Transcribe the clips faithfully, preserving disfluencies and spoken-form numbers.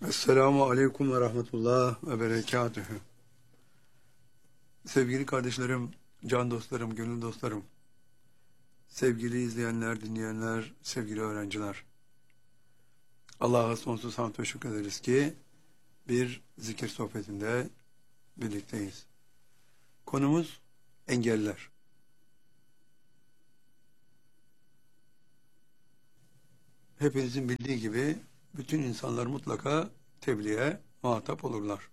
Esselamu Aleyküm ve Rahmetullah ve Berekatühü. Sevgili kardeşlerim, can dostlarım, gönül dostlarım, sevgili izleyenler, dinleyenler, sevgili öğrenciler. Allah'a sonsuz hamd ve şükrederiz ki bir zikir sohbetinde birlikteyiz. Konumuz engeller. Hepinizin bildiği gibi bütün insanlar mutlaka tebliğe muhatap olurlar.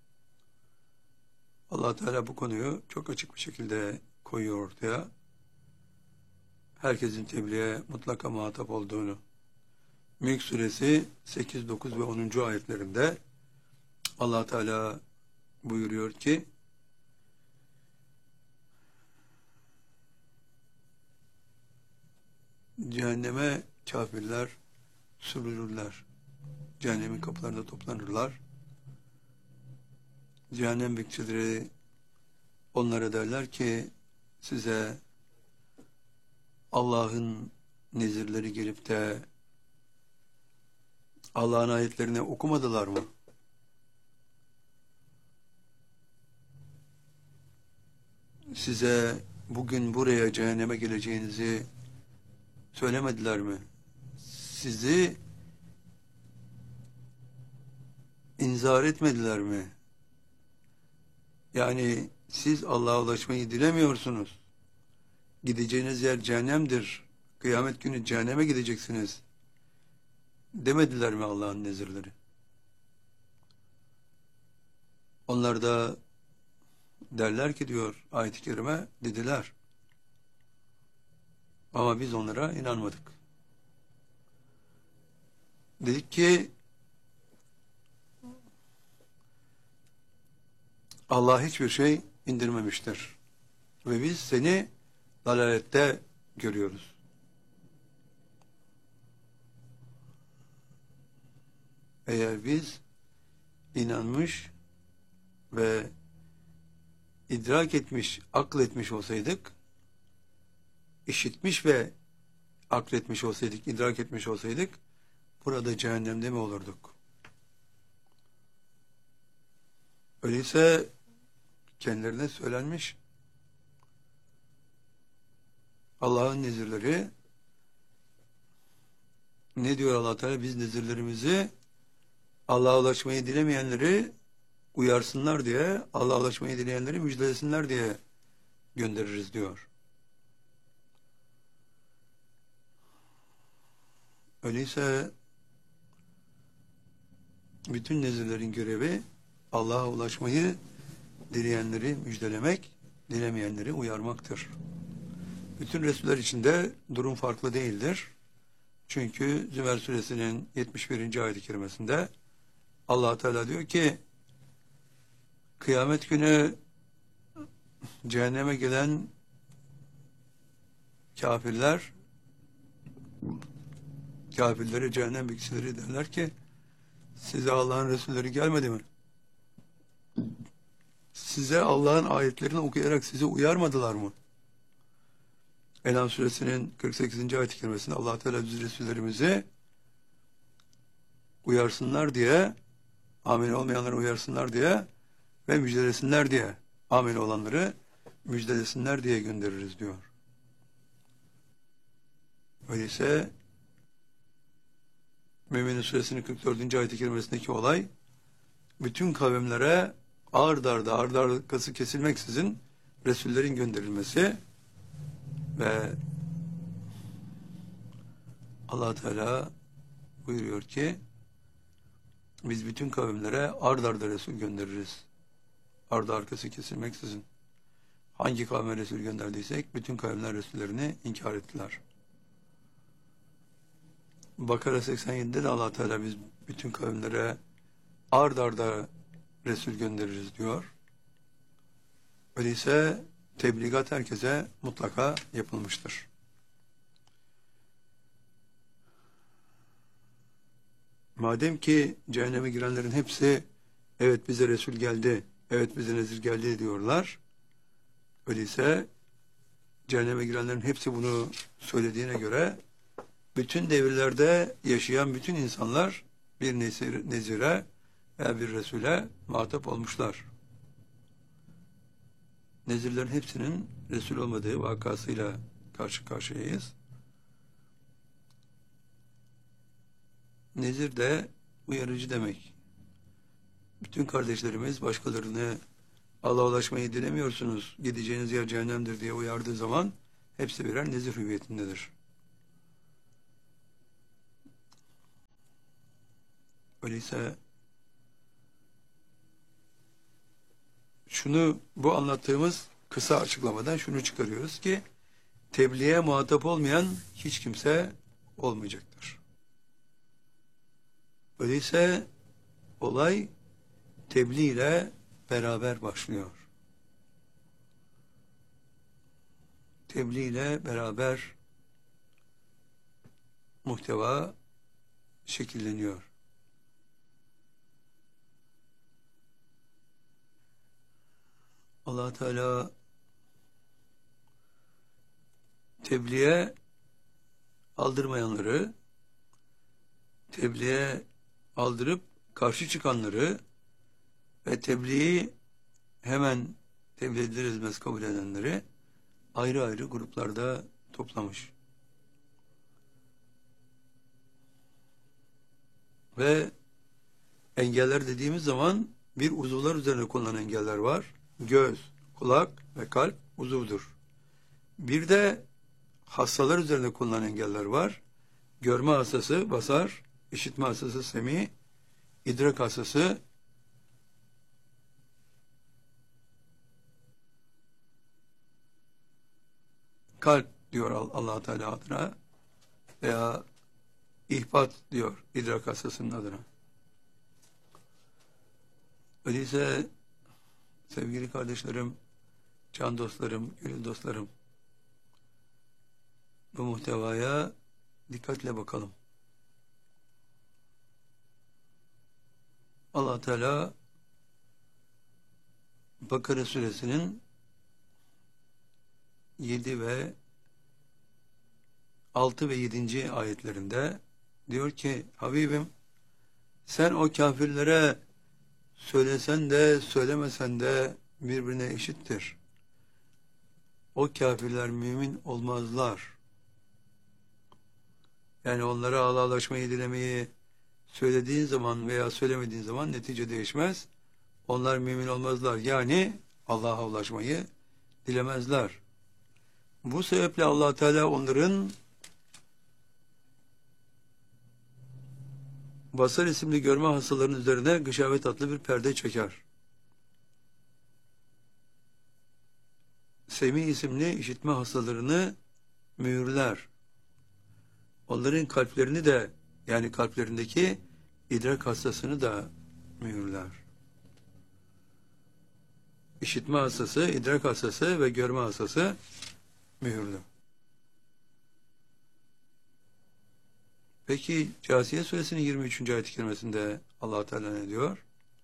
Allah Teala bu konuyu çok açık bir şekilde koyuyor ortaya. Herkesin tebliğe mutlaka muhatap olduğunu. Mülk suresi sekiz, dokuz ve onuncu ayetlerinde Allah Teala buyuruyor ki cehenneme kafirler sürülürler. Cehennemin kapılarında toplanırlar. Cehennem bekçileri onlara derler ki size Allah'ın nezirleri gelip de Allah'ın ayetlerini okumadılar mı? Size bugün buraya cehenneme geleceğinizi söylemediler mi? Sizi inzar etmediler mi? Yani siz Allah'a ulaşmayı dilemiyorsunuz. Gideceğiniz yer cehennemdir. Kıyamet günü cehenneme gideceksiniz. Demediler mi Allah'ın nezirleri? Onlar da derler ki diyor ayet-i kerime, dediler. Ama biz onlara inanmadık. Dedik ki Allah hiçbir şey indirmemiştir. Ve biz seni dalalette görüyoruz. Eğer biz inanmış ve idrak etmiş, akletmiş olsaydık, işitmiş ve akletmiş olsaydık, idrak etmiş olsaydık, burada cehennemde mi olurduk? Öyleyse kendilerine söylenmiş. Allah'ın nezirleri ne diyor Allah Teala? Biz nezirlerimizi Allah'a ulaşmayı dilemeyenleri uyarsınlar diye, Allah'a ulaşmayı dileyenleri müjdelesinler diye göndeririz diyor. Öyleyse bütün nezirlerin görevi Allah'a ulaşmayı dileyenleri müjdelemek, dilemeyenleri uyarmaktır. Bütün Resuller içinde durum farklı değildir. Çünkü Zümer suresinin yetmiş birinci ayet-i kerimesinde Allah Teala diyor ki kıyamet günü cehenneme gelen kafirler kafirlere cehennem bekçileri derler ki size Allah'ın Resulleri gelmedi mi? Size Allah'ın ayetlerini okuyarak sizi uyarmadılar mı? En'am suresinin kırk sekizinci ayet-i kerimesinde Allah Teala biz Resullerimizi uyarsınlar diye, amin olmayanları uyarsınlar diye ve müjdelesinler diye, amin olanları müjdelesinler diye göndeririz diyor. Öyleyse Mü'minin suresinin kırk dördüncü ayet-i kerimesindeki olay bütün kavimlere ard arda, ard arkası kesilmeksizin Resullerin gönderilmesi ve Allah Teala buyuruyor ki biz bütün kavimlere ard arda Resul göndeririz. Ard arkası kesilmeksizin. Hangi kavme Resul gönderdiysek bütün kavimler Resullerini inkar ettiler. Bakara seksen yedide de Allah Teala biz bütün kavimlere ard arda Resul göndeririz diyor. Öyleyse tebligat herkese mutlaka yapılmıştır. Madem ki cehenneme girenlerin hepsi evet bize Resul geldi, evet bize nezir geldi diyorlar. Öyleyse cehenneme girenlerin hepsi bunu söylediğine göre bütün devirlerde yaşayan bütün insanlar bir nezir, nezire veya bir Resul'e muhatap olmuşlar. Nezirlerin hepsinin Resul olmadığı vakasıyla karşı karşıyayız. Nezir de uyarıcı demek. Bütün kardeşlerimiz başkalarını Allah'a ulaşmayı dilemiyorsunuz, gideceğiniz yer cehennemdir diye uyardığı zaman hepsi birer nezir hüviyetindedir. Öyleyse şunu, bu anlattığımız kısa açıklamadan şunu çıkarıyoruz ki tebliğe muhatap olmayan hiç kimse olmayacaktır. Öyleyse olay tebliğ ile beraber başlıyor. Tebliğ ile beraber muhteva şekilleniyor. Allah Teala tebliğe aldırmayanları, tebliğe aldırıp karşı çıkanları ve tebliği hemen tebliğ edilmez kabul edenleri ayrı ayrı gruplarda toplamış. Ve engeller dediğimiz zaman bir uzuvlar üzerine konulan engeller var. Göz, kulak ve kalp uzuvdur. Bir de hastalar üzerine konulan engeller var. Görme hastası basar, işitme hastası semi, idrak hastası kalp diyor Allah Teala adına veya ihbat diyor idrak hastasının adına. Öyleyse sevgili kardeşlerim, can dostlarım, gönül dostlarım, bu muhtevaya dikkatle bakalım. Allah Teala Bakara suresinin yedi ve altı ve yedinci ayetlerinde diyor ki Habibim sen o kafirlere söylesen de söylemesen de birbirine eşittir. O kafirler mümin olmazlar. Yani onlara Allah'laşmayı dilemeyi söylediğin zaman veya söylemediğin zaman netice değişmez. Onlar mümin olmazlar. Yani Allah'a ulaşmayı dilemezler. Bu sebeple Allah Teala onların basar isimli görme hastalarının üzerine gışavet adlı bir perde çeker. Semi isimli işitme hastalarını mühürler. Onların kalplerini de, yani kalplerindeki idrak hastasını da mühürler. İşitme hastası, idrak hastası ve görme hastası mühürlü. Peki Câsiye suresinin yirmi üçüncü ayet-i kerimesinde Allah Teala ne diyor?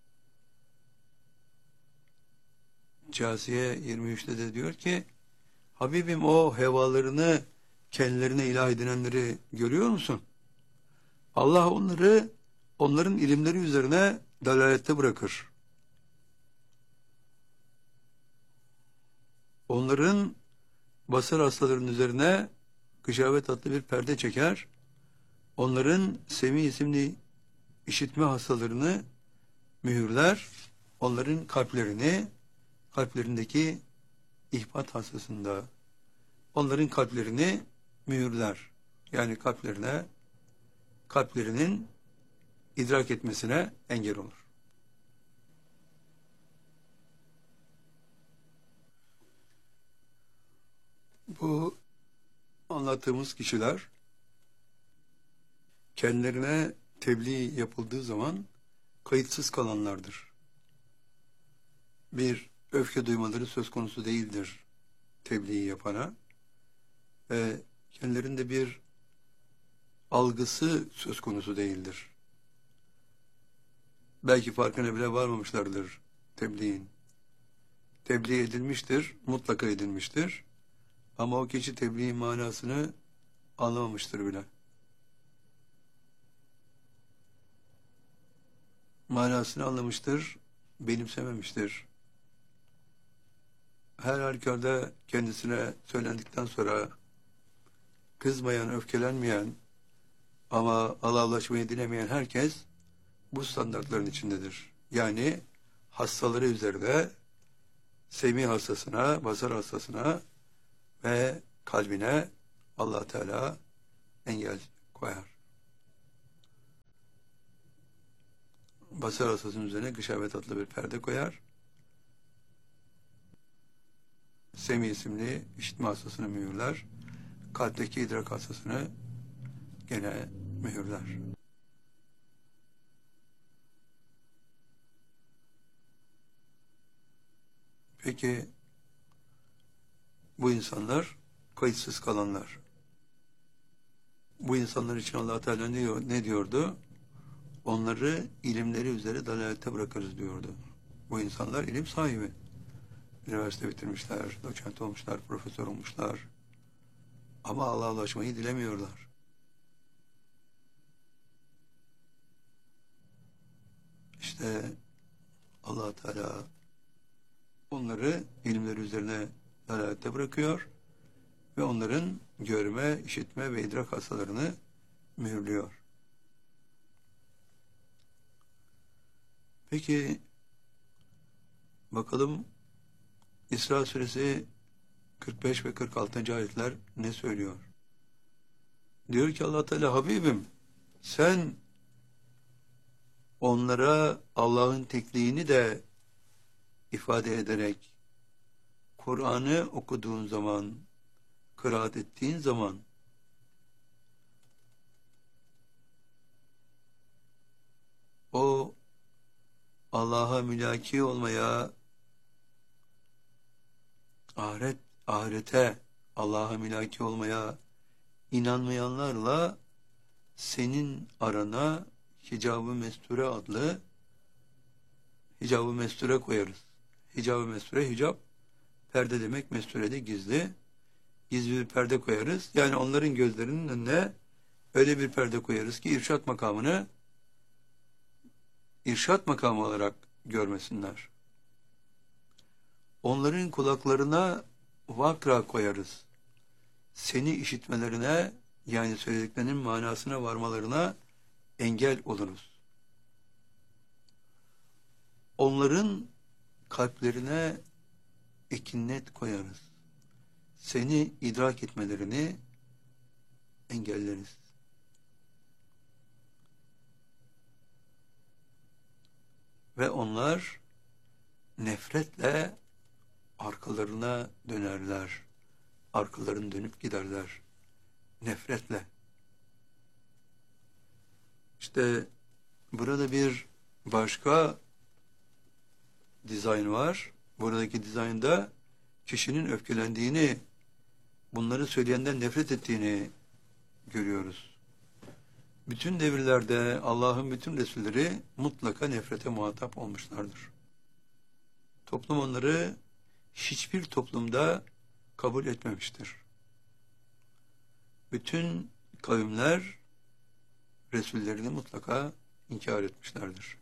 Câsiye yirmi üçte de diyor ki Habibim o hevalarını kendilerine ilah edinenleri görüyor musun? Allah onları onların ilimleri üzerine dalalette bırakır. Onların basar hastalarının üzerine gışavet adlı bir perde çeker. Onların semi isimli işitme hastalarını mühürler. Onların kalplerini, kalplerindeki ihbat hastasında onların kalplerini mühürler. Yani kalplerine, kalplerinin idrak etmesine engel olur. Bu anlattığımız kişiler kendilerine tebliğ yapıldığı zaman kayıtsız kalanlardır. Bir öfke duymaları söz konusu değildir tebliği yapana ve kendilerinde bir algısı söz konusu değildir. Belki farkına bile varmamışlardır tebliğin. Tebliğ edilmiştir, mutlaka edilmiştir. Ama o kişi tebliğin manasını anlamamıştır bile. manasını anlamıştır, benimsememiştir. Her halükarda kendisine söylendikten sonra kızmayan, öfkelenmeyen ama Allah'laşmayı dilemeyen herkes bu standartların içindedir. Yani hastaları üzerinde semih hastasına, basar hastasına ve kalbine Allah Teala engel koyar. Basar hastasının üzerine gışavet adlı bir perde koyar. Semih isimli işitme hastasını mühürler. Kalpteki idrak hastasını gene mühürler. Peki bu insanlar kayıtsız kalanlar. Bu insanlar için Allah Teala ne, diyor, ne diyordu? Onları ilimleri üzere dalalette bırakırız diyordu. Bu insanlar ilim sahibi. Üniversite bitirmişler, doçent olmuşlar, profesör olmuşlar. Ama Allah'a ulaşmayı dilemiyorlar. İşte Allah Teala onları ilimleri üzerine dalalette bırakıyor ve onların görme, işitme ve idrak hastalarını mühürlüyor. Peki bakalım İsra suresi kırk beş ve kırk altıncı ayetler ne söylüyor? Diyor ki Allah Teala, Habibim sen onlara Allah'ın tekliğini de ifade ederek Kur'an'ı okuduğun zaman, kıraat ettiğin zaman o Allah'a mülaki olmaya, ahiret, ahirete Allah'a mülaki olmaya inanmayanlarla senin arana hicab-ı mesture adlı hicab-ı mesture koyarız. Hicab-ı mesture, hicab perde demek, mesture de gizli. Gizli bir perde koyarız. Yani onların gözlerinin önüne öyle bir perde koyarız ki irşat makamını irşat makamı olarak görmesinler. Onların kulaklarına vakra koyarız. Seni işitmelerine, yani söylediklerinin manasına varmalarına engel oluruz. Onların kalplerine ekinnet koyarız. Seni idrak etmelerini engelleriz. Ve onlar nefretle arkalarına dönerler. Arkalarını dönüp giderler. Nefretle. İşte burada bir başka dizayn var. Buradaki dizaynda kişinin öfkelendiğini, bunları söyleyenden nefret ettiğini görüyoruz. Bütün devirlerde Allah'ın bütün Resulleri mutlaka nefrete muhatap olmuşlardır. Toplum onları hiçbir toplumda kabul etmemiştir. Bütün kavimler Resullerini mutlaka inkar etmişlerdir.